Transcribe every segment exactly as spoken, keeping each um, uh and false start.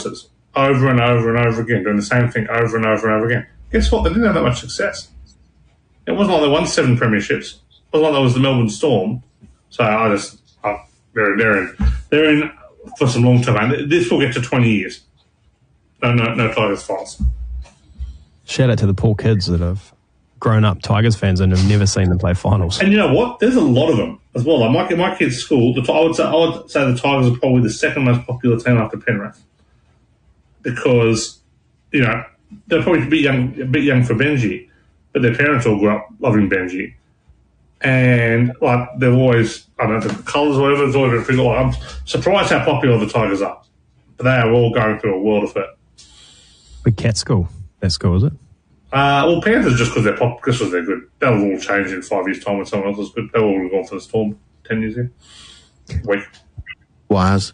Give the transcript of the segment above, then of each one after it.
promises over and over and over again, doing the same thing over and over and over again. Guess what? They didn't have that much success. It wasn't like they won seven premierships. It wasn't like that was the Melbourne Storm. So I just, oh, they're, they're in, they're in for some long term. And this will get to twenty years. No, no, no Tigers fights. Shout out to the poor kids that have grown up Tigers fans and have never seen them play finals. And you know what? There's a lot of them as well. Like my, my kids' school, the, I would say I would say the Tigers are probably the second most popular team after Penrith, because you know they're probably a bit young, a bit young for Benji, but their parents all grew up loving Benji, and like they've always, I don't know, the colours or whatever. It's always been, like, I'm surprised how popular the Tigers are, but they are all going through a world of it. Big cat school. That school, is it? Uh, well, Panthers just because they're pop, just because they're good. That'll all change in five years' time when someone else is good. They'll all have gone for the Storm ten years ago. Week. Wise.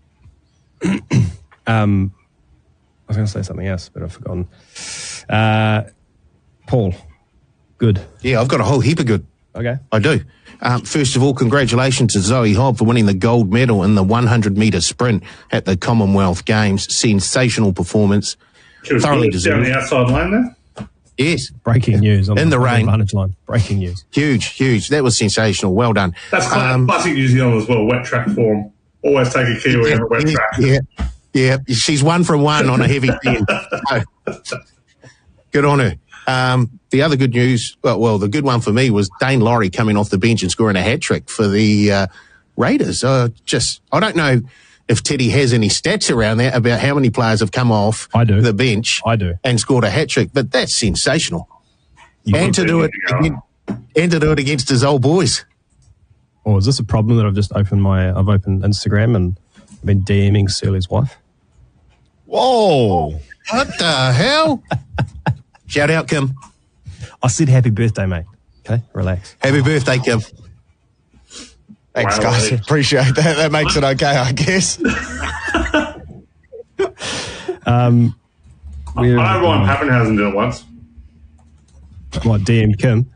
um, I was going to say something else, but I've forgotten. Uh, Paul, good. Yeah, I've got a whole heap of good. Okay. I do. Um, first of all, congratulations to Zoe Hobb for winning the gold medal in the one hundred metre sprint at the Commonwealth Games. Sensational performance. She was thoroughly down deserved. the outside lane there. Yes. Breaking news. On in the, the rain. Advantage line. Breaking news. Huge, huge. That was sensational. Well done. That's um, classic New Zealand as well. Wet track form. Always take a Kiwi yeah, on a wet yeah, track. Yeah, yeah. She's one from one on a heavy ten. So, good on her. Um, the other good news, well, well, the good one for me was Dane Laurie coming off the bench and scoring a hat trick for the uh, Raiders. Uh, just, I don't know if Teddy has any stats around that about how many players have come off I do. the bench I do. and scored a hat trick, but that's sensational. You and to do it, again, and to do it against his old boys. Or is this a problem that I've just opened my, I've opened Instagram and been DMing Surly's wife? Whoa! What the hell? Shout out, Kim. I said happy birthday, mate. Okay, relax. Happy birthday, Kim. Thanks, Wow, guys. mate. Appreciate that. That makes it okay, I guess. um, I know Ryan Pappenhausen did it once. What, D M Kim?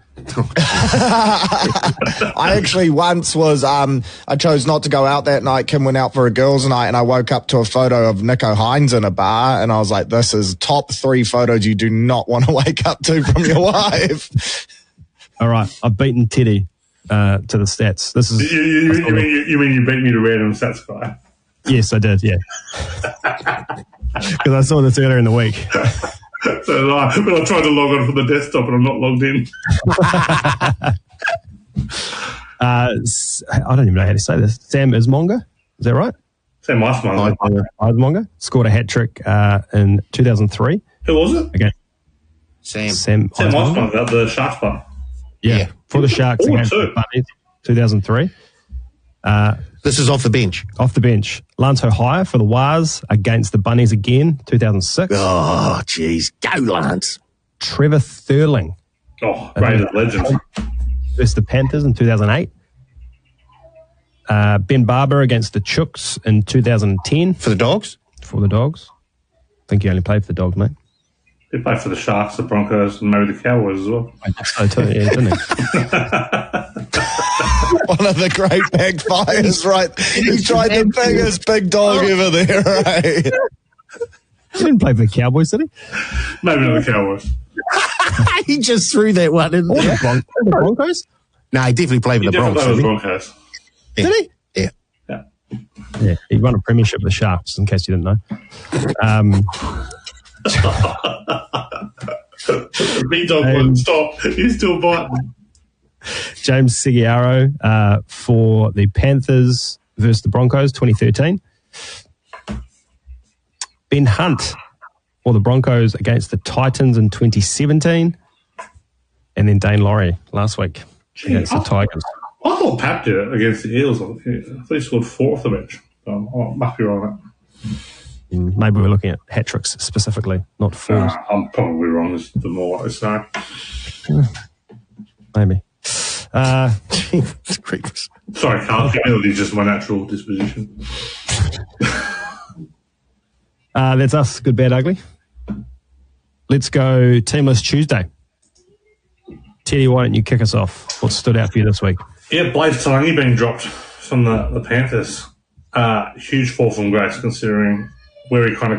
I actually once was, um, I chose not to go out that night. Kim went out for a girls' night, and I woke up to a photo of Nico Hines in a bar, and I was like, this is top three photos you do not want to wake up to from your wife. All right, I've beaten Teddy uh, to the stats. This is You, you, you, you, mean, you, you mean you beat me to random stats guy? Yes, I did, yeah. Because I saw this earlier in the week. So like, when I tried to log on from the desktop and I'm not logged in. uh, I don't even know how to say this. Sam Ismonga, is that right? Sam Ismonga. Ismonga scored a hat trick uh, in two thousand three. Who was it? Okay. Sam. Sam, Sam Ismonga. Ismonga, the Sharks player. Yeah, Yeah. for the Sharks Oh, against two. the Bunnies, two thousand three. Uh, This is off the bench. off the bench. Lance O'Hire for the Wars against the Bunnies again, two thousand six. Oh, jeez. Go, Lance. Trevor Thurling Oh, Raiders legend. versus the Panthers in two thousand eight. Uh, Ben Barber against the Chooks in two thousand ten For the Dogs? for the Dogs. I think he only played for the Dogs, mate. He played for the Sharks, the Broncos, and maybe the Cowboys as well. I guess so too, yeah, didn't he? One of the great backfires, right? He tried the biggest big dog ever there, right? He didn't play for the Cowboys, did he? Maybe not the Cowboys. He just threw that one in Or the, there. Bron- or the Broncos? No, he definitely played He for the definitely Bronx. played with the didn't Broncos. he? Did he? Yeah. Yeah. Yeah, he won a premiership with the Sharks, in case you didn't know. Um, Big dog Um, wouldn't stop. He's still biting. James Seguiaro uh, for the Panthers versus the Broncos, twenty thirteen. Ben Hunt for the Broncos against the Titans in twenty seventeen. And then Dane Laurie last week against I the thought- Tigers. I thought Pap did it against the Eels. I thought he scored four off the bench. Um, I must be wrong on Mm, Maybe we're looking at hat tricks specifically, not that. fours. Uh, I'm probably wrong. Is the more I say. Maybe. Uh, It's creepers. Sorry, Carl. Humility is just my natural disposition. uh, that's us. Good, bad, ugly. Let's go Teamless Tuesday. Teddy, why don't you kick us off? What stood out for you this week? Yeah, Blake Talangi being dropped from the, the Panthers. Uh, huge fall from grace considering where he kind of